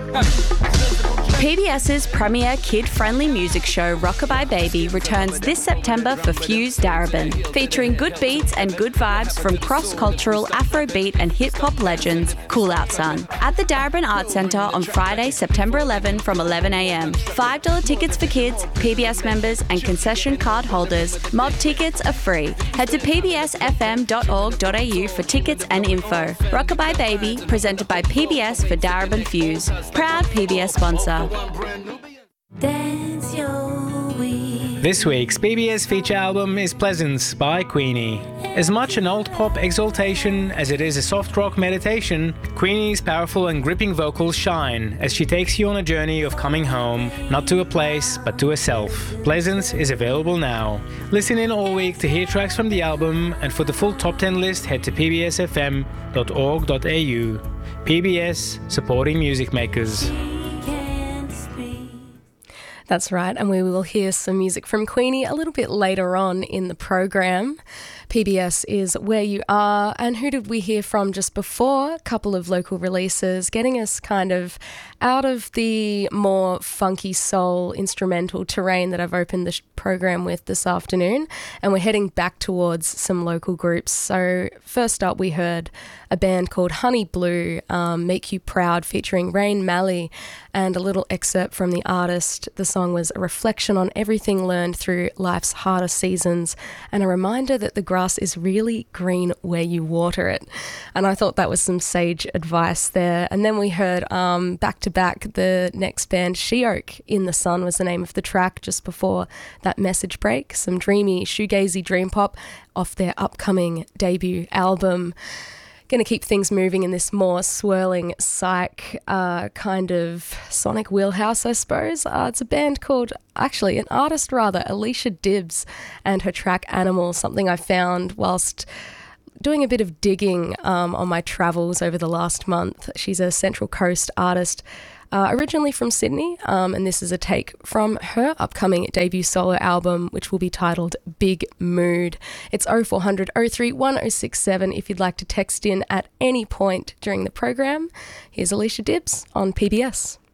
PBS's premier kid-friendly music show Rockabye Baby returns this September for Fuse Darebin, featuring good beats and good vibes from cross-cultural Afrobeat and hip-hop legends Cool Out Son at the Darebin Arts Centre on Friday, September 11 from 11 a.m. $5 tickets for kids, PBS members and concession card holders. Mob tickets are free. Head to pbsfm.org.au for tickets and info. Rockabye Baby, presented by PBS for Darebin Fuse. Proud PBS sponsor. Dance your way. This week's PBS feature album is Pleasance by Queenie. As much an old pop exaltation as it is a soft rock meditation, Queenie's powerful and gripping vocals shine as she takes you on a journey of coming home, not to a place, but to a self. Pleasance is available now. Listen in all week to hear tracks from the album, and for the full top 10 list, head to pbsfm.org.au. PBS, supporting music makers. That's right, and we will hear some music from Queenie a little bit later on in the program. PBS is where you are, and who did we hear from just before? A couple of local releases, getting us kind of out of the more funky soul instrumental terrain that I've opened the program with this afternoon, and we're heading back towards some local groups. So first up we heard a band called Honey Blue, Make You Proud, featuring Rain Malley, and a little excerpt from the artist. The song was a reflection on everything learned through life's harder seasons and a reminder that the grass is really green where you water it. And I thought that was some sage advice there. And then we heard back to back the next band, She Oak, In the Sun was the name of the track just before that message break. Some dreamy shoegazy dream pop off their upcoming debut album. Going to keep things moving in this more swirling psych kind of sonic wheelhouse, I suppose. It's a band called, actually an artist rather, Alicia Dibbs, and her track Animal, something I found whilst doing a bit of digging on my travels over the last month. She's a Central Coast artist, originally from Sydney, and this is a take from her upcoming debut solo album, which will be titled Big Mood. It's 0400 03 1067 if you'd like to text in at any point during the program. Here's Alicia Dibbs on PBS.